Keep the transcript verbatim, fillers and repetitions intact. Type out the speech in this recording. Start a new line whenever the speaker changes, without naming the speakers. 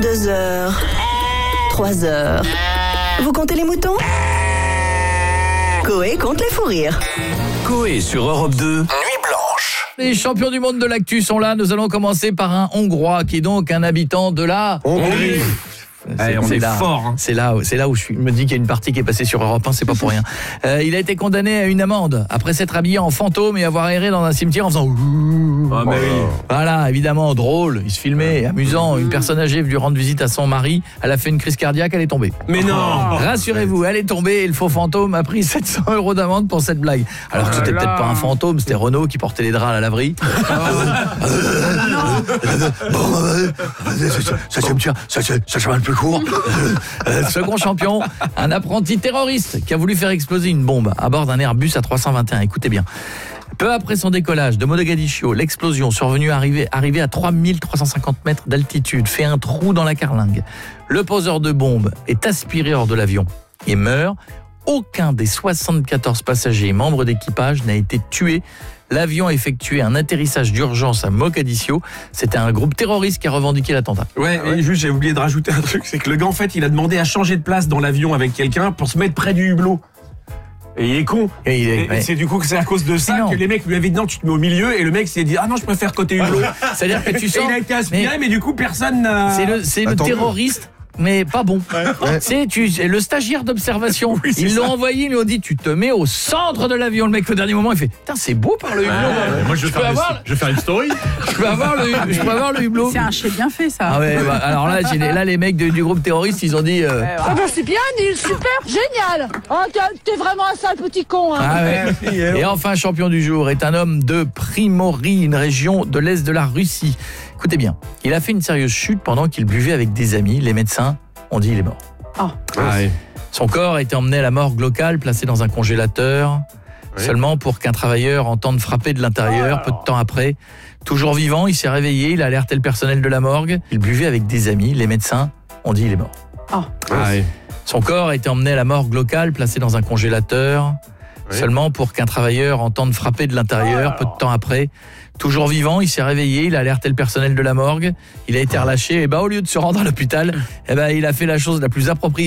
Deux heures. Trois heures. Vous comptez les moutons ? Coé compte les fous rires.
Coé sur Europe deux, Nuit Blanche.
Les champions du monde de l'actu sont là. Nous allons commencer par un Hongrois qui est donc un habitant de la
Hongrie.
C'est,
Allez, on
c'est
est
là,
fort. Hein.
C'est là, c'est là où je suis, me dis qu'il y a une partie qui est passée sur Europe un, c'est pas pour rien. Euh, il a été condamné à une amende après s'être habillé en fantôme et avoir erré dans un cimetière en faisant.
Ah, mais oui.
Voilà, évidemment, drôle, il se filmait, amusant. Une personne âgée venue rendre visite à son mari, elle a fait une crise cardiaque, elle est tombée.
Mais non.
Rassurez-vous, elle est tombée et le faux fantôme a pris sept cents euros d'amende pour cette blague. Alors que c'était
Oh là
peut-être
là.
pas un fantôme, c'était Renaud qui portait les draps à la laverie.
Ça cimetière, ça ça chemin le plus court.
Euh, second champion, un apprenti terroriste qui a voulu faire exploser une bombe à bord d'un Airbus A trois cent vingt et un. Écoutez bien. Peu après son décollage de Mogadiscio, l'explosion survenue arrivée, arrivée à trois mille trois cent cinquante mètres d'altitude fait un trou dans la carlingue. Le poseur de bombe est aspiré hors de l'avion et meurt. Aucun des soixante-quatorze passagers et membres d'équipage n'a été tué. L'avion a effectué un atterrissage d'urgence à Mogadiscio. C'était un groupe terroriste qui a revendiqué l'attentat.
Ouais, et juste j'ai oublié de rajouter un truc, c'est que le gars en fait il a demandé à changer de place dans l'avion avec quelqu'un pour se mettre près du hublot. Et il est con.
Et il est-
Et, et
ouais.
c'est du coup que c'est à cause de ça
Mais non.
que les mecs lui avaient dit non, tu te mets au milieu, et le mec s'est dit ah non, je préfère côté hublot.
C'est-à-dire que tu
Et
sens...
il a été aspiré, mais,
mais-
du coup personne n'a.
C'est le, c'est le
Attends,
terroriste, mais pas bon. C'est tu, c'est le stagiaire d'observation.
Oui, c'est
Ils l'ont
ça.
envoyé, ils lui ont dit tu te mets au centre de l'avion. Le mec au dernier moment il fait putain c'est beau par le hublot.
Moi, je vais,
peux
faire
avoir,
une, je vais faire une story.
je peux avoir le, je peux avoir le hublot.
C'est un chef bien fait, ça.
Ah ouais, bah, alors là, j'ai- là les mecs de- du groupe terroriste ils ont dit. euh,
Ah bah c'est bien Neil, super, génial. Oh, t'es, t'es vraiment un sale petit con. Hein.
Ah ouais. Et enfin, champion du jour est un homme de Primorie, une région de l'est de la Russie. Écoutez bien, il a fait une sérieuse chute pendant qu'il buvait avec des amis. Les médecins ont dit il est mort.
Ah ouais.
Son corps a été emmené à la morgue locale, placé dans un congélateur,
Oui.
seulement pour qu'un travailleur entende frapper de l'intérieur peu de temps après. Toujours vivant, il s'est réveillé, il a alerté le personnel de la morgue. Il buvait avec des amis. Les médecins ont dit il est mort.
Ah ouais.
Son corps a été emmené à la morgue locale, placé dans un congélateur,
Oui.
seulement pour qu'un travailleur entende frapper de l'intérieur peu de temps après. Toujours vivant, il s'est réveillé, il a alerté le personnel de la morgue. Il a été relâché et bah au lieu de se rendre à l'hôpital, eh ben il a fait la chose la plus appropriée.